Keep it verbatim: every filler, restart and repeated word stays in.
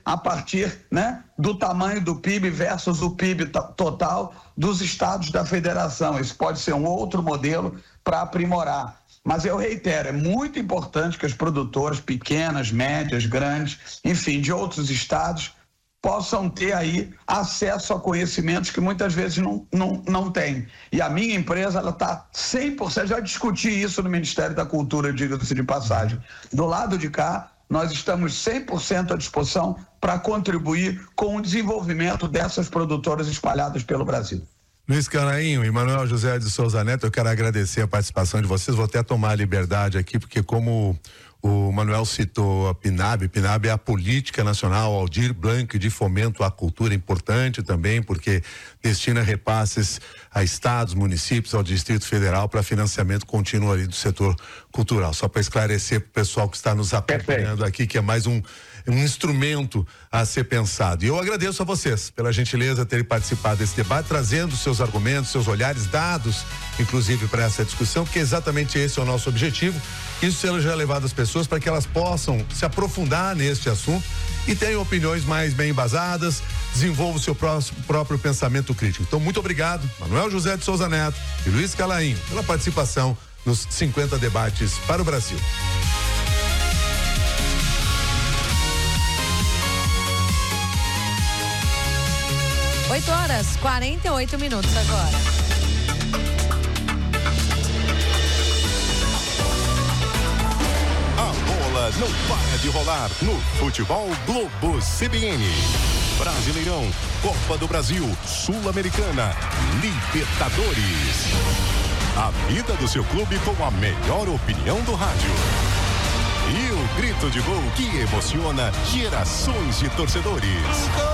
a partir, né, do tamanho do P I B versus o P I B t- total dos estados da federação. Isso pode ser um outro modelo para aprimorar. Mas eu reitero, é muito importante que as produtoras pequenas, médias, grandes, enfim, de outros estados, possam ter aí acesso a conhecimentos que muitas vezes não, não, não têm. E a minha empresa, ela está cem por cento, já discuti isso no Ministério da Cultura, diga-se de passagem. Do lado de cá, nós estamos cem por cento à disposição para contribuir com o desenvolvimento dessas produtoras espalhadas pelo Brasil. Luiz Calainho e Manuel José de Souza Neto, eu quero agradecer a participação de vocês, vou até tomar a liberdade aqui, porque como o Manuel citou a PNAB, PNAB é a Política Nacional Aldir Blanc de Fomento à Cultura, importante também, porque destina repasses a estados, municípios, ao Distrito Federal para financiamento contínuo ali do setor cultural. Só para esclarecer para o pessoal que está nos acompanhando aqui, que é mais um um instrumento a ser pensado. E eu agradeço a vocês pela gentileza de terem participado desse debate, trazendo seus argumentos, seus olhares, dados, inclusive para essa discussão, porque exatamente esse é o nosso objetivo. Isso seja levado às pessoas para que elas possam se aprofundar neste assunto e tenham opiniões mais bem embasadas, desenvolvam o seu próximo, próprio pensamento crítico. Então, muito obrigado, Manuel José de Souza Neto e Luiz Calainho, pela participação nos cinquenta debates para o Brasil. oito horas, quarenta e oito minutos agora. A bola não para de rolar no Futebol Globo C B N. Brasileirão, Copa do Brasil, Sul-Americana, Libertadores. A vida do seu clube com a melhor opinião do rádio. E o grito de gol que emociona gerações de torcedores.